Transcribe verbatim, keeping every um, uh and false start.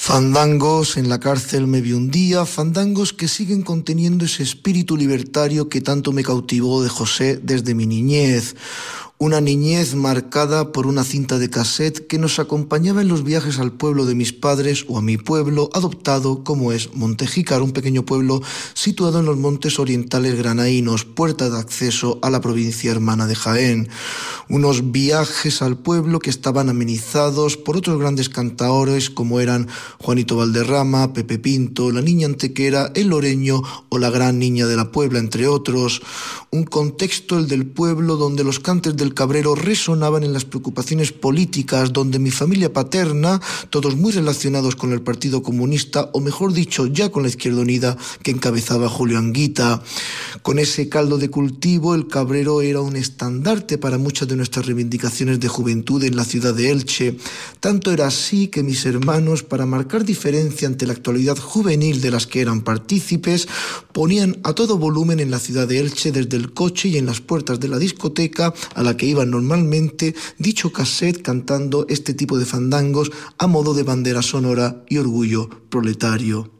Fandangos en la cárcel me vi un día, fandangos que siguen conteniendo ese espíritu libertario que tanto me cautivó de José desde mi niñez. Una niñez marcada por una cinta de cassette que nos acompañaba en los viajes al pueblo de mis padres o a mi pueblo adoptado como es Montejícar, un pequeño pueblo situado en los montes orientales granaínos, puerta de acceso a la provincia hermana de Jaén. Unos viajes al pueblo que estaban amenizados por otros grandes cantaores como eran Juanito Valderrama, Pepe Pinto, la Niña Antequera, El Loreño o la Gran Niña de la Puebla, entre otros. Un contexto, el del pueblo, donde los cantes del Cabrero resonaban en las preocupaciones políticas, donde mi familia paterna, todos muy relacionados con el Partido Comunista, o mejor dicho, ya con la Izquierda Unida que encabezaba Julio Anguita. Con ese caldo de cultivo, el Cabrero era un estandarte para muchas de nuestras reivindicaciones de juventud en la ciudad de Elche. Tanto era así que mis hermanos, para marcar diferencia ante la actualidad juvenil de las que eran partícipes, ponían a todo volumen en la ciudad de Elche, desde el coche y en las puertas de la discoteca a la que iban normalmente, dicho cassette cantando este tipo de fandangos a modo de bandera sonora y orgullo proletario.